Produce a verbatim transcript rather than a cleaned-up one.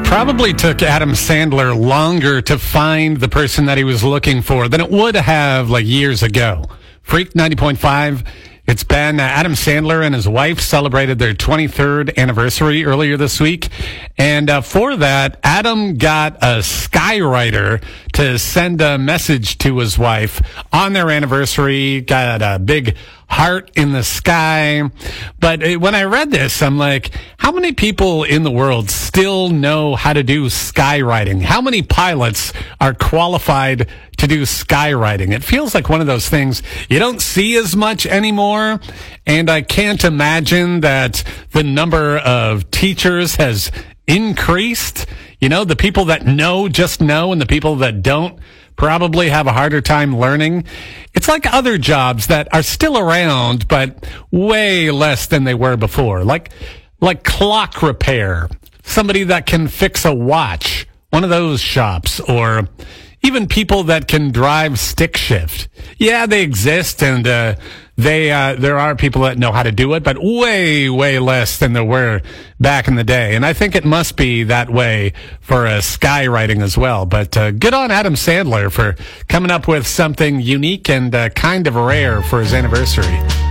Probably took Adam Sandler longer to find the person that he was looking for than it would have like years ago. Freak ninety point five. It's been uh, Adam Sandler and his wife celebrated their twenty-third anniversary earlier this week. And uh, for that, Adam got a skywriter to send a message to his wife on their anniversary, got a big heart in the sky. But uh, when I read this, I'm like, how many people in the world still know how to do skywriting? How many pilots are qualified to do skywriting? It feels like one of those things you don't see as much anymore. And I can't imagine that the number of teachers has increased. You know, the people that know just know, and the people that don't probably have a harder time learning. It's like other jobs that are still around, but way less than they were before. Like, like clock repair, somebody that can fix a watch, one of those shops, or even people that can drive stick shift. Yeah, they exist, and uh, they uh, there are people that know how to do it, but way, way less than there were back in the day. And I think it must be that way for uh, skywriting as well. But uh, good on Adam Sandler for coming up with something unique and uh, kind of rare for his anniversary.